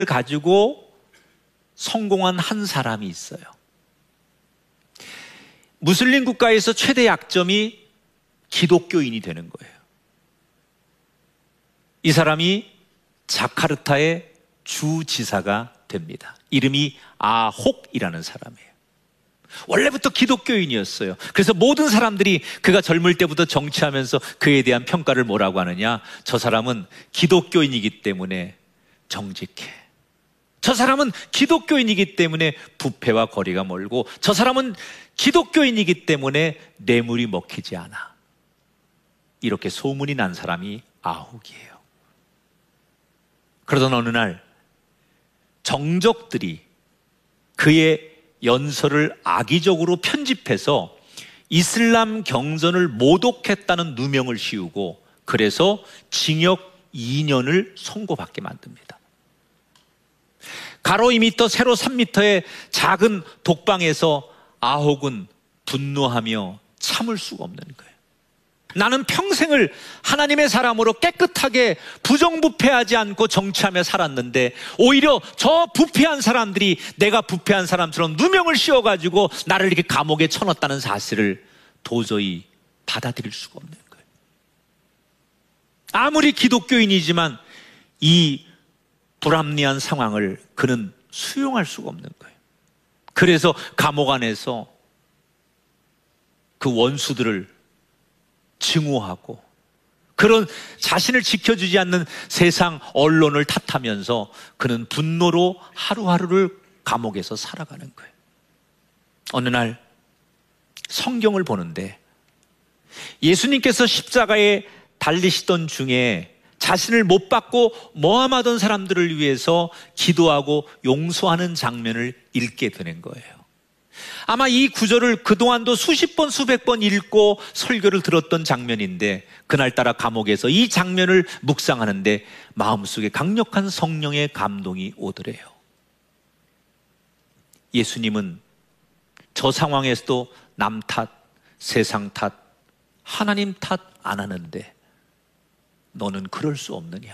가지고 성공한 한 사람이 있어요. 무슬림 국가에서 최대 약점이 기독교인이 되는 거예요. 이 사람이 자카르타의 주지사가 됩니다. 이름이 아혹이라는 사람이에요. 원래부터 기독교인이었어요. 그래서 모든 사람들이 그가 젊을 때부터 정치하면서 그에 대한 평가를 뭐라고 하느냐, 저 사람은 기독교인이기 때문에 정직해, 저 사람은 기독교인이기 때문에 부패와 거리가 멀고, 저 사람은 기독교인이기 때문에 뇌물이 먹히지 않아, 이렇게 소문이 난 사람이 아혹이에요. 그러던 어느 날 정적들이 그의 연설을 악의적으로 편집해서 이슬람 경전을 모독했다는 누명을 씌우고, 그래서 징역 2년을 선고받게 만듭니다. 가로 2m, 세로 3m의 작은 독방에서 아혹은 분노하며 참을 수가 없는 거예요. 나는 평생을 하나님의 사람으로 깨끗하게 부정부패하지 않고 정치하며 살았는데, 오히려 저 부패한 사람들이 내가 부패한 사람처럼 누명을 씌워가지고 나를 이렇게 감옥에 쳐넣었다는 사실을 도저히 받아들일 수가 없는 거예요. 아무리 기독교인이지만 이 불합리한 상황을 그는 수용할 수가 없는 거예요. 그래서 감옥 안에서 그 원수들을 증오하고, 그런 자신을 지켜주지 않는 세상 언론을 탓하면서 그는 분노로 하루하루를 감옥에서 살아가는 거예요. 어느 날 성경을 보는데 예수님께서 십자가에 달리시던 중에 자신을 못 박고 모함하던 사람들을 위해서 기도하고 용서하는 장면을 읽게 되는 거예요. 아마 이 구절을 그동안도 수십 번 수백 번 읽고 설교를 들었던 장면인데, 그날따라 감옥에서 이 장면을 묵상하는데 마음속에 강력한 성령의 감동이 오더래요. 예수님은 저 상황에서도 남 탓, 세상 탓, 하나님 탓 안 하는데 너는 그럴 수 없느냐.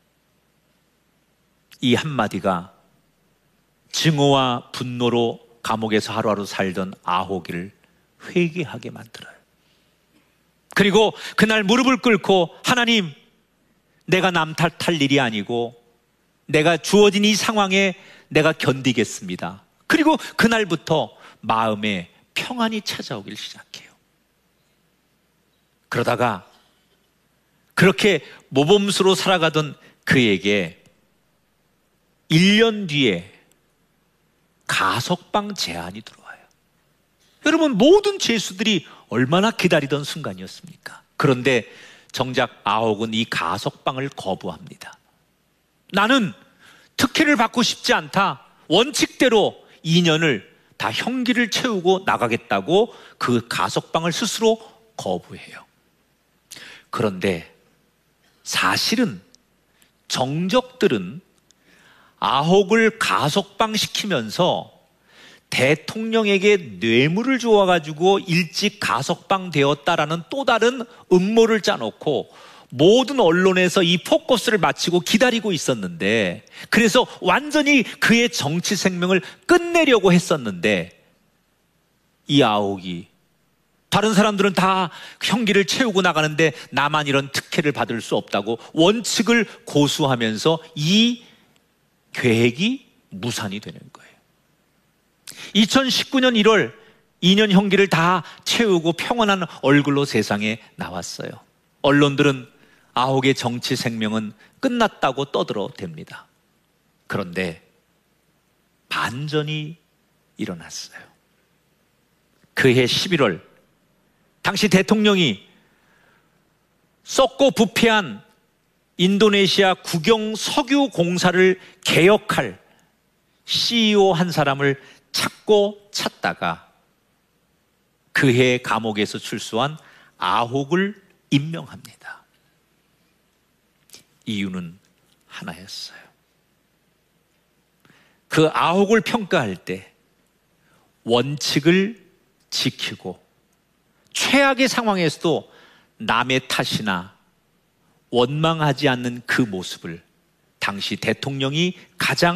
이 한마디가 증오와 분노로 감옥에서 하루하루 살던 아호기를 회개하게 만들어요. 그리고 그날 무릎을 꿇고, 하나님, 내가 남 탓할 일이 아니고 내가 주어진 이 상황에 내가 견디겠습니다. 그리고 그날부터 마음에 평안이 찾아오길 시작해요. 그러다가 그렇게 모범수로 살아가던 그에게 1년 뒤에 가석방 제안이 들어와요. 여러분, 모든 죄수들이 얼마나 기다리던 순간이었습니까? 그런데 정작 아혹은 이 가석방을 거부합니다. 나는 특혜를 받고 싶지 않다. 원칙대로 2년을 다 형기를 채우고 나가겠다고 그 가석방을 스스로 거부해요. 그런데 사실은 정적들은 아혹을 가석방시키면서 대통령에게 뇌물을 주어가지고 일찍 가석방되었다라는 또 다른 음모를 짜놓고 모든 언론에서 이 포커스를 맞추고 기다리고 있었는데, 그래서 완전히 그의 정치 생명을 끝내려고 했었는데, 이 아혹이 다른 사람들은 다 형기를 채우고 나가는데 나만 이런 특혜를 받을 수 없다고 원칙을 고수하면서 이 계획이 무산이 되는 거예요. 2019년 1월 2년 형기를 다 채우고 평온한 얼굴로 세상에 나왔어요. 언론들은 아혹의 정치 생명은 끝났다고 떠들어댑니다. 그런데 반전이 일어났어요. 그해 11월 당시 대통령이 썩고 부패한 인도네시아 국영 석유 공사를 개혁할 CEO 한 사람을 찾고 찾다가 그해 감옥에서 출소한 아혹을 임명합니다. 이유는 하나였어요. 그 아혹을 평가할 때 원칙을 지키고 최악의 상황에서도 남의 탓이나 원망하지 않는 그 모습을 당시 대통령이 가장